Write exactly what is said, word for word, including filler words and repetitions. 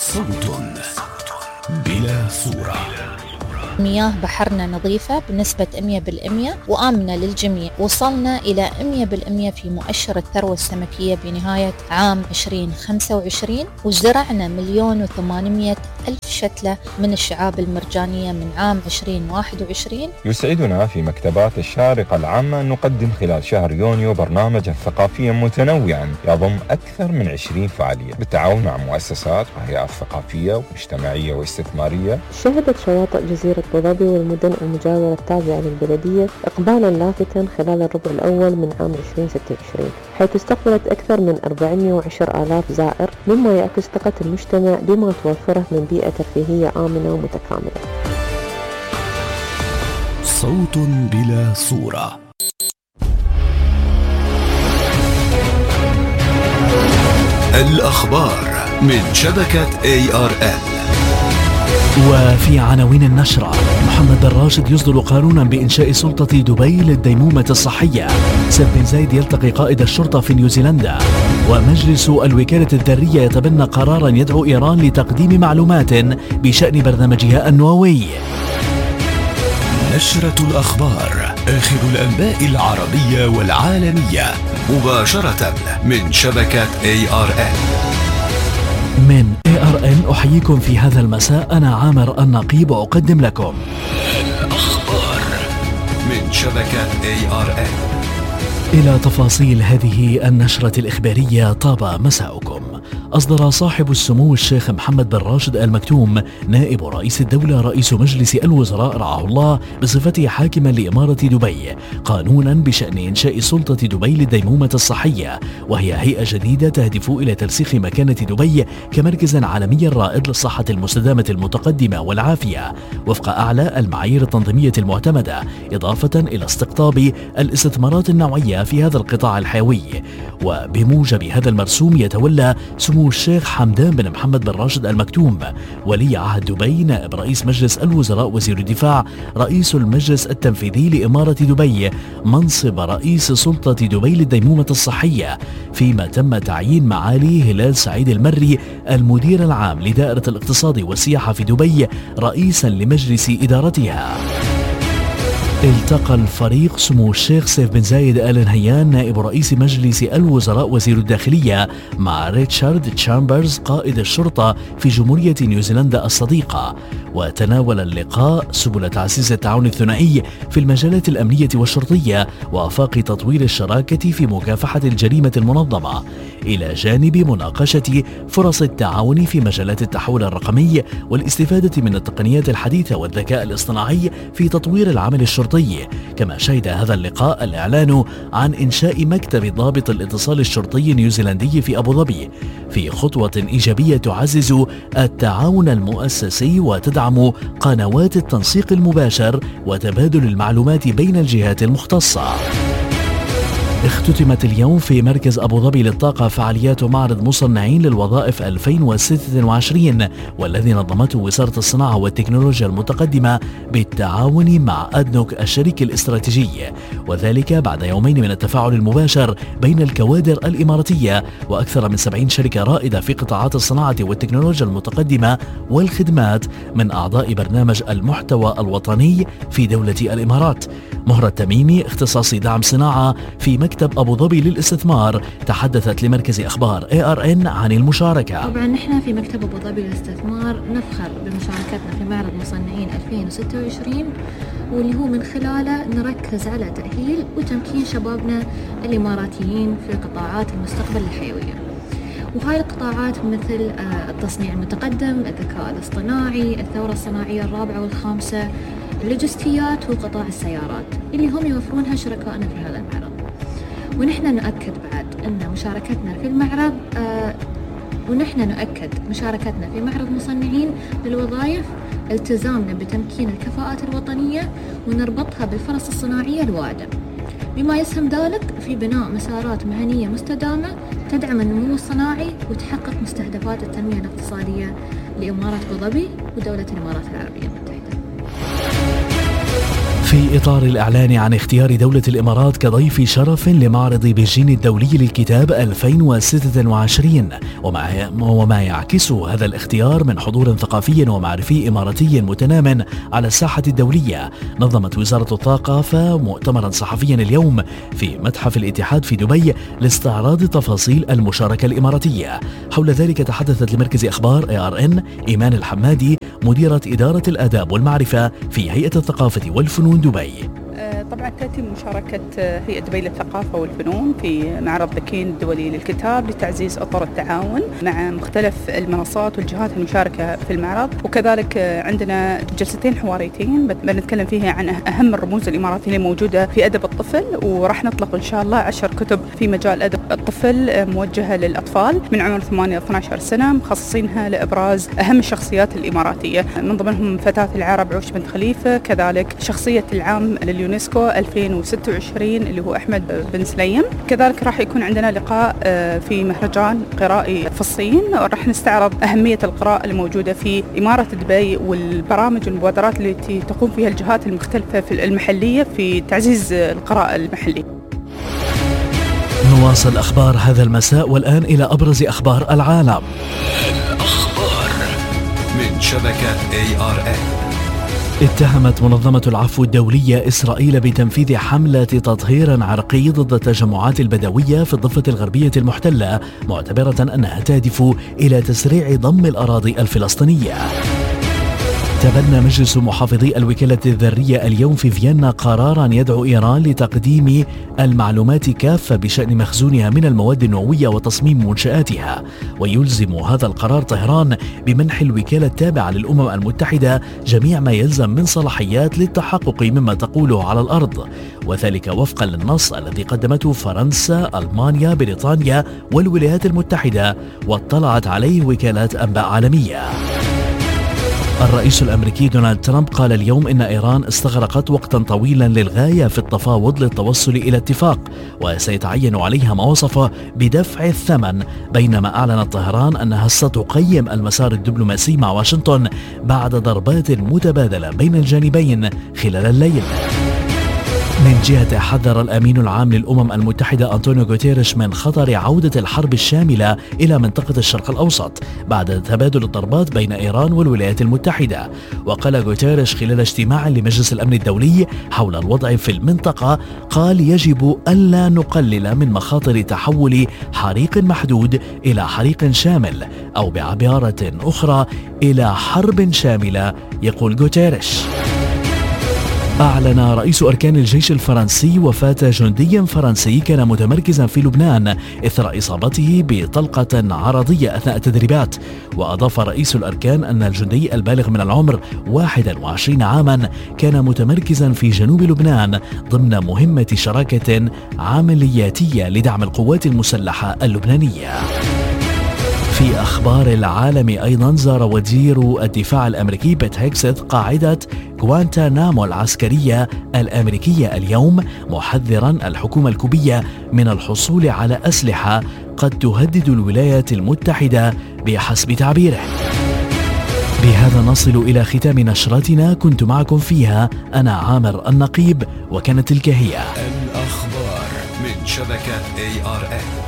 صوت بلا صورة. مياه بحرنا نظيفة بنسبة مئة بالمئة وآمنة للجميع. وصلنا إلى مئة بالمئة في مؤشر الثروة السمكية بنهاية عام عشرين خمسة وعشرين، وزرعنا مليون وثمانمائة ألف شتلة من الشعاب المرجانية من عام عشرين واحد وعشرين. يسعدنا في مكتبات الشارقة العامة أن نقدم خلال شهر يونيو برنامجا ثقافيا متنوعا يضم أكثر من عشرين فعالية بالتعاون مع مؤسسات وهيئات ثقافية ومجتمعية واستثمارية. شهدت شواطئ جزيرة أبو ظبي والمدن المجاورة التابعة للبلدية إقبالا لافتا خلال الربع الأول من عام عشرين ستة وعشرين، حيث استقبلت أكثر من أربعمائة وعشرة آلاف زائر، مما يعكس ثقة المجتمع بما توفره من بيئة ترفيهية آمنة ومتكاملة. صوت بلا صورة. الأخبار من شبكة إيه آر إل. وفي عناوين النشرة: محمد بن راشد يصدر قانونا بإنشاء سلطة دبي للديمومة الصحية. سيف بن زايد يلتقي قائد الشرطة في نيوزيلندا. ومجلس الوكالة الذرية يتبنى قرارا يدعو إيران لتقديم معلومات بشأن برنامجها النووي. نشرة الأخبار، آخر الأنباء العربية والعالمية، مباشرة من شبكة إيه آر إل. من إيه آر إن أحييكم في هذا المساء، أنا عامر النقيب أقدم لكم الأخبار من شبكة إيه آر إل. إلى تفاصيل هذه النشرة الإخبارية، طاب مساؤكم. أصدر صاحب السمو الشيخ محمد بن راشد آل مكتوم نائب رئيس الدولة رئيس مجلس الوزراء رعاه الله بصفته حاكما لإمارة دبي قانونا بشأن إنشاء سلطة دبي للديمومة الصحية، وهي هيئة جديدة تهدف إلى ترسيخ مكانة دبي كمركز عالمي رائد للصحة المستدامة المتقدمة والعافية وفق أعلى المعايير التنظيمية المعتمدة، إضافة إلى استقطاب الاستثمارات النوعية في هذا القطاع الحيوي. وبموجب هذا المرسوم يتولى سمو الشيخ حمدان بن محمد بن راشد آل مكتوم ولي عهد دبي نائب رئيس مجلس الوزراء وزير الدفاع رئيس المجلس التنفيذي لإمارة دبي منصب رئيس سلطة دبي للديمومة الصحية، فيما تم تعيين معالي هلال سعيد المري المدير العام لدائرة الاقتصاد والسياحة في دبي رئيسا لمجلس إدارتها. التقى الفريق سمو الشيخ سيف بن زايد آل نهيان نائب رئيس مجلس الوزراء وزير الداخلية مع ريتشارد تشامبرز قائد الشرطة في جمهورية نيوزيلندا الصديقة، وتناول اللقاء سبل تعزيز التعاون الثنائي في المجالات الأمنية والشرطية وآفاق تطوير الشراكة في مكافحة الجريمة المنظمة، إلى جانب مناقشة فرص التعاون في مجالات التحول الرقمي والاستفادة من التقنيات الحديثة والذكاء الاصطناعي في تطوير العمل الشرطي. كما شهد هذا اللقاء الإعلان عن إنشاء مكتب ضابط الاتصال الشرطي النيوزيلندي في أبو ظبي في خطوة إيجابية تعزز التعاون المؤسسي وتدعم قنوات التنسيق المباشر وتبادل المعلومات بين الجهات المختصة. اختتمت اليوم في مركز أبو ظبي للطاقة فعاليات معرض مصنعين للوظائف ألفين وستة وعشرين، والذي نظمته وزارة الصناعة والتكنولوجيا المتقدمة بالتعاون مع أدنوك الشريك الاستراتيجي، وذلك بعد يومين من التفاعل المباشر بين الكوادر الإماراتية وأكثر من سبعين شركة رائدة في قطاعات الصناعة والتكنولوجيا المتقدمة والخدمات من أعضاء برنامج المحتوى الوطني في دولة الإمارات. مهرة تميمي اختصاصي دعم صناعة في مكتب أبو ظبي للاستثمار تحدثت لمركز أخبار إيه آر إن عن المشاركة. طبعا نحن في مكتب أبو ظبي للاستثمار نفخر بمشاركتنا في معرض مصنعين ألفين وستة وعشرين، واللي هو من خلاله نركز على تأهيل وتمكين شبابنا الإماراتيين في قطاعات المستقبل الحيوية، وهاي القطاعات مثل التصنيع المتقدم، الذكاء الاصطناعي، الثورة الصناعية الرابعة والخامسة، اللوجستيات وقطاع السيارات اللي هم يوفرونها شركائنا في هذا المعرض. ونحن نؤكد بعد أن مشاركتنا في المعرض آه ونحن نؤكد مشاركتنا في معرض مصنعين للوظائف التزامنا بتمكين الكفاءات الوطنية ونربطها بالفرص الصناعية الواعدة، بما يسهم ذلك في بناء مسارات مهنية مستدامة تدعم النمو الصناعي وتحقق مستهدفات التنمية الاقتصادية لإمارة أبو ظبي ودولة الإمارات العربية المتحدة. في إطار الإعلان عن اختيار دولة الإمارات كضيف شرف لمعرض بيجين الدولي للكتاب ألفين وستة وعشرين، وما, وما يعكس هذا الاختيار من حضور ثقافي ومعرفي إماراتي متنام على الساحة الدولية، نظمت وزارة الثقافة مؤتمرا صحفيا اليوم في متحف الاتحاد في دبي لاستعراض تفاصيل المشاركة الإماراتية. حول ذلك تحدثت لمركز أخبار إيه آر إن إيمان الحمادي مديرة إدارة الآداب والمعرفة في هيئة الثقافة والفنون دبي. طبعا تأتي مشاركة هيئة دبي للثقافة والفنون في معرض بكين الدولي للكتاب لتعزيز أطر التعاون مع مختلف المنصات والجهات المشاركة في المعرض، وكذلك عندنا جلستين حواريتين بنتكلم فيها عن أهم الرموز الإماراتية الموجودة في أدب الطفل، وراح نطلق إن شاء الله عشر كتب في مجال أدب الطفل موجهة للأطفال من عمر ثمانية إلى اثنتي عشرة سنة، مخصصينها لإبراز أهم الشخصيات الإماراتية، من ضمنهم فتاة العرب عوش بنت خليفة، كذلك شخصية العام لليونسكو ألفين وستة وعشرين اللي هو أحمد بن سليم. كذلك راح يكون عندنا لقاء في مهرجان قرائي في الصين، وراح نستعرض أهمية القراءة الموجودة في إمارة دبي والبرامج والمبادرات التي تقوم فيها الجهات المختلفة في المحلية في تعزيز القراءة المحلية. نواصل أخبار هذا المساء والآن إلى أبرز أخبار العالم. الأخبار من شبكة إيه آر إن. اتهمت منظمة العفو الدولية إسرائيل بتنفيذ حملة تطهير عرقي ضد التجمعات البدوية في الضفة الغربية المحتلة، معتبرة أنها تهدف إلى تسريع ضم الأراضي الفلسطينية. تبنى مجلس محافظي الوكالة الذرية اليوم في فيينا قرارا يدعو إيران لتقديم المعلومات كافة بشأن مخزونها من المواد النووية وتصميم منشآتها، ويلزم هذا القرار طهران بمنح الوكالة التابعة للأمم المتحدة جميع ما يلزم من صلاحيات للتحقق مما تقوله على الأرض، وذلك وفقا للنص الذي قدمته فرنسا، ألمانيا، بريطانيا والولايات المتحدة، واطلعت عليه وكالات أنباء عالمية. الرئيس الأمريكي دونالد ترامب قال اليوم إن إيران استغرقت وقتا طويلا للغاية في التفاوض للتوصل إلى اتفاق، وسيتعين عليها ما وصفه بدفع الثمن، بينما أعلنت طهران أنها ستقيم المسار الدبلوماسي مع واشنطن بعد ضربات متبادلة بين الجانبين خلال الليل. من جهة حذر الأمين العام للأمم المتحدة أنطونيو غوتيريش من خطر عودة الحرب الشاملة إلى منطقة الشرق الأوسط بعد تبادل الضربات بين إيران والولايات المتحدة. وقال غوتيريش خلال اجتماع لمجلس الأمن الدولي حول الوضع في المنطقة، قال يجب ألا نقلل من مخاطر تحول حريق محدود إلى حريق شامل، أو بعبارة أخرى إلى حرب شاملة، يقول غوتيريش. أعلن رئيس أركان الجيش الفرنسي وفاة جندي فرنسي كان متمركزا في لبنان إثر إصابته بطلقة عرضية أثناء التدريبات. وأضاف رئيس الأركان أن الجندي البالغ من العمر واحد وعشرين عاما كان متمركزا في جنوب لبنان ضمن مهمة شراكة عملياتية لدعم القوات المسلحة اللبنانية. في أخبار العالم أيضا، زار وزير الدفاع الأمريكي بيت هيكسث قاعدة غوانتانامو العسكرية الأمريكية اليوم، محذرا الحكومة الكوبية من الحصول على أسلحة قد تهدد الولايات المتحدة بحسب تعبيره. بهذا نصل إلى ختام نشرتنا، كنت معكم فيها أنا عامر النقيب، وكانت تلك هي الأخبار من شبكة إيه آر إن.